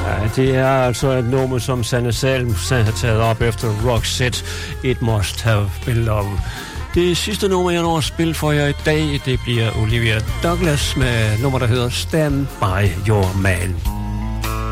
Ja, det er altså et nummer, som Sanne Salomonsen har taget op efter Roxette. It Must Have Belong. Det sidste nummer, jeg når at spille for jer i dag, det bliver Olivia Douglas med nummer, der hedder Stand By Your Man.